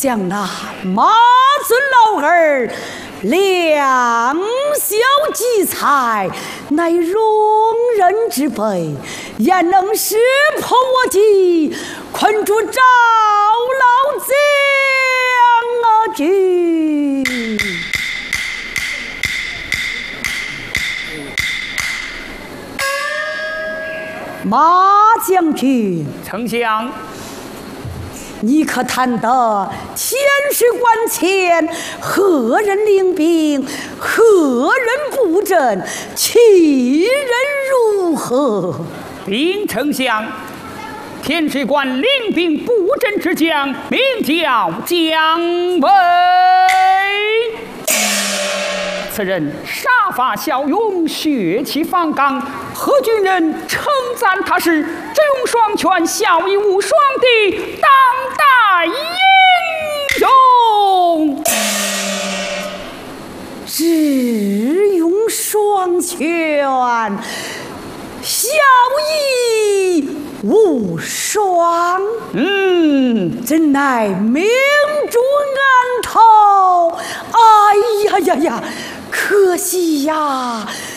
想那马尊老儿两小济财，乃容人之辈，焉能识破我计，困住赵老将军？马将军， 丞相， 你可谈得天水关前何人领兵，何人布阵，其人如何？ 禀丞相，天水关领兵布阵之将，名叫姜维。此人杀伐骁勇，血气方刚，何军人称赞他是智勇双全、骁勇无双的当代英雄。 智勇双全，骁毅无双，真乃明珠案头。哎呀呀呀！可惜呀，